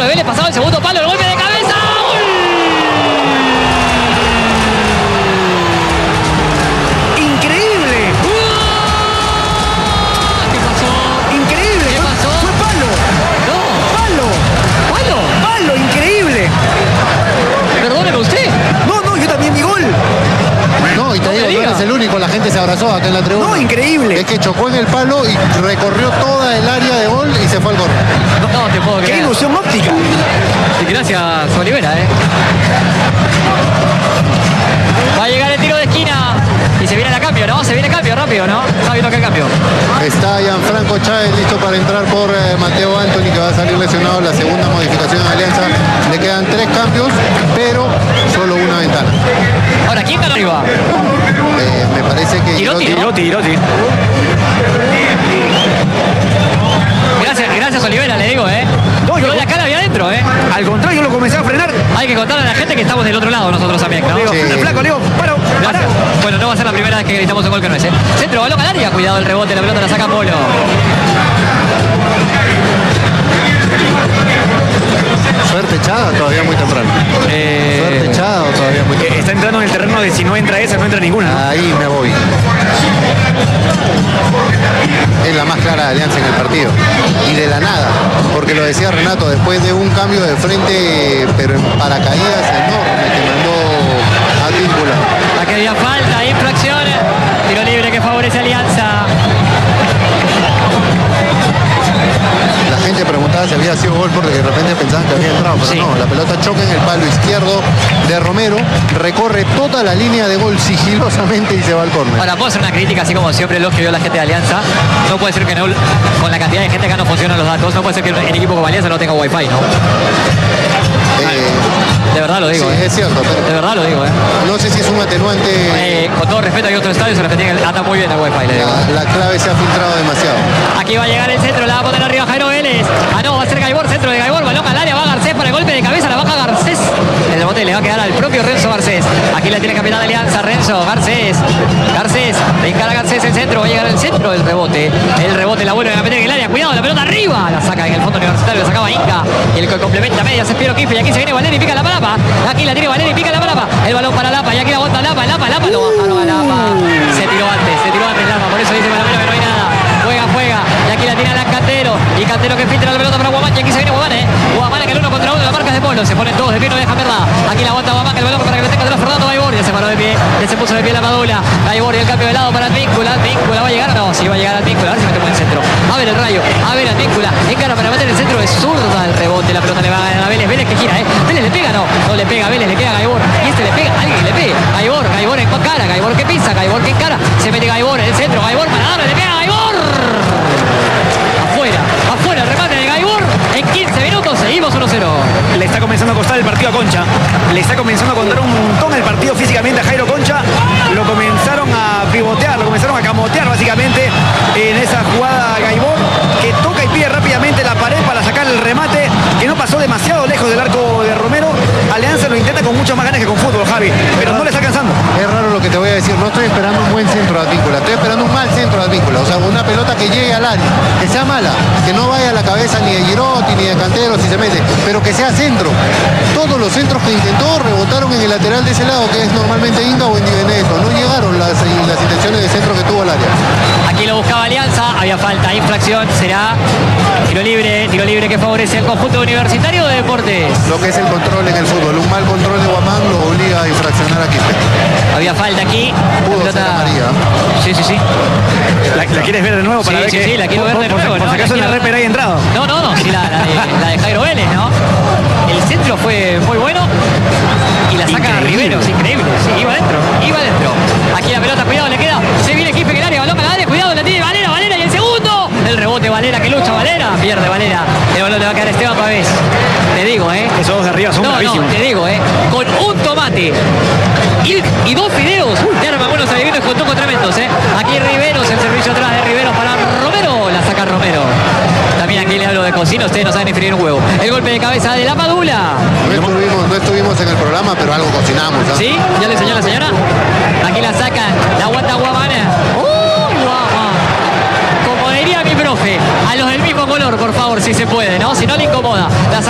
centro de Vélez, pasado el segundo palo, el golpe de cabeza. ¡Gol! ¡Increíble! ¿Qué pasó? ¡Increíble! ¿Qué pasó? ¡Fue palo! No. ¡Palo! ¿Palo? ¡Palo! ¡Increíble! Perdóneme usted. No, yo también mi gol. No, y te digo, no eres el único, la gente se abrazó acá en la tribuna. No, increíble. Es que chocó en el palo y recorrió toda el área de gol y se fue al gol. No te puedo ¡Qué creer. ilusión óptica! Y gracias, Olivera, Va a llegar el tiro de esquina. Y se viene la cambio, ¿no? Se viene cambio rápido, ¿no? Está viendo que el cambio. Está Gianfranco Chávez listo para entrar por Mateo Anthony, que va a salir lesionado. La segunda modificación de Alianza. Le quedan 3 cambios, pero solo una ventana. Ahora, ¿quién gana arriba? Me parece que Girotti, ¿no? Girotti. Gracias, Olivera, le digo, No, yo de acá la había adentro, Al contrario, yo lo comencé a frenar. Hay que contarle a la gente que estamos del otro lado nosotros también, ¿no? Digo, Sí. el flaco, le digo, paro. Gracias. Bueno, no va a ser la primera vez que gritamos un gol que no es, Centro, balón al área, cuidado el rebote, la pelota la saca Polo. suerte echada todavía muy temprano. Suerte echada todavía muy temprano. Está entrando en el terreno de si no entra esa, no entra ninguna, ¿no? Ahí me voy. Es la más clara de Alianza en el partido. Y de la nada, porque lo decía Renato, después de un cambio de frente, pero en paracaídas enorme que mandó a Víncula. Aquí había falta, infracción. Tiro libre que favorece a Alianza. La gente preguntaba si había sido gol porque de repente pensaban que había entrado, pero Sí. no, la pelota choca en el palo izquierdo de Romero, recorre toda la línea de gol sigilosamente y se va al córner. Ahora, puedo hacer una crítica, así como siempre elogio yo a la gente de Alianza. No puede ser que no, con la cantidad de gente acá no funcionan los datos, no puede ser que en equipo como Alianza no tenga wifi, ¿no? De verdad lo digo, Sí, es cierto, De pero verdad lo digo, no sé si es un atenuante. Con todo respeto, hay otros estadios en los que anda muy bien el wifi, le digo. La clave se ha filtrado demasiado. Aquí va a llegar el centro, la va a poner arriba Jairo Vélez. Ah, no, va a ser Gaibor, centro de Gaibor, balón al área, va Garcés para el golpe de cabeza, la baja Garcés. El rebote le va a quedar al propio Renzo Garcés. Aquí la tiene el capitán de Alianza, Renzo, Garcés. Garcés, le encara Garcés el centro, va a llegar el centro del rebote. El rebote la vuelve a meter en el área, cuidado, la pelota arriba. La saca en el fondo universitario, la sacaba Inca. Y el que complementa medias es Piero Quispe. Y aquí se viene Valeri y pica la palapa. Aquí la tiene Valeri y pica la palapa. El balón para Lapa, y aquí la bota Lapa, Lapa lo bajaron a Lapa. Se tiró antes Lapa, por eso dice Malamero que no hay nada. Juega, y aquí la tiene Alan Cantero, y Cantero que filtra la pelota para Guamán, y aquí se viene Guamán, Guamán que el 1 contra 1, la marca de Polo, se ponen todos de pie, no dejan verla, aquí la aguanta Guamán, el balón para que lo tenga de los Fernando Gaibor, ya se paró de pie, ya se puso de pie la Padula, Gaibor y el cambio de lado para Advíncula, va a llegar, no, sí va a llegar Advíncula, a ver si mete buen centro, a ver el rayo, a ver Advíncula, encara para meter el centro, es zurda el rebote, la pelota le va a ganar a Vélez, Vélez que gira, Vélez le pega, no le pega, Vélez le queda a Gaibor, y este le pega, alguien le pega, Gaibor en cara, Gaibor que pisa, Gaibor que encara, se mete Gaibor en el centro, Gaibor para darle, le pega a Gaibor. Afuera el remate de Gaibor. En 15 minutos seguimos 1-0. Le está comenzando a costar el partido a Concha. Le está comenzando a contar un montón el partido físicamente a Jairo Concha. Lo comenzaron a pivotear, lo comenzaron a camotear básicamente en esa jugada Gaibor, que toca y pide rápidamente la pared para sacar el remate, que no pasó demasiado lejos del arco de Romero. Alianza lo intenta con mucho más ganas que con fútbol, Javi, pero no le está alcanzando. Es raro lo que te voy a decir, no estoy esperando un buen centro de Advíncula, estoy esperando un mal centro de Advíncula, o sea, una pelota que llegue al área, que sea mala, que no vaya a la cabeza ni de Girotti ni de Cantero si se mete, pero que sea centro. Todos los centros que intentó rebotaron en el lateral de ese lado, que es normalmente Inca o en Di Benedetto, no llegaron las intenciones de centro que tuvo el área. Aquí lo buscaba Alianza, había falta, infracción, será tiro libre que favorece al conjunto universitario de Deportes. Lo que es el control en el fútbol, un mal control de Guamán lo obliga a infraccionar a Quispe. Había falta aquí. Pudo ser amarilla. Sí. ¿La quieres ver de nuevo para ver que... Sí, la quiero ver de nuevo. Por si acaso la repera ahí entrado. No, sí, la de Jairo Vélez, ¿no? El centro fue muy bueno y la saca Riveros, increíble. Sí, iba adentro. Aquí la pelota, cuidado, le queda. Se viene Quispe en el área, balón a la área, cuidado, la tiene Valera y el segundo. El rebote Valera que lucha Valera, pierde Valera. El balón le va a quedar a Esteban Pavés. Te digo, Esos dos de arriba son bravísimos. te digo, con un tomate y 2 fideos. Te arma buenos adivinos con tocos tremendos, Aquí Riveros, el servicio atrás de Riveros para Romero. La saca Romero. También aquí le hablo de cocina, ustedes no saben ni freír un huevo. El golpe de cabeza de la Padula. No estuvimos en el programa, pero algo cocinamos. ¿Sí? ¿Ya le enseñó la señora? Aquí la saca, la aguanta Guamana. Guama! Como diría mi profe, a los del mismo color, por favor, si se puede, ¿no? Si no le incomoda. La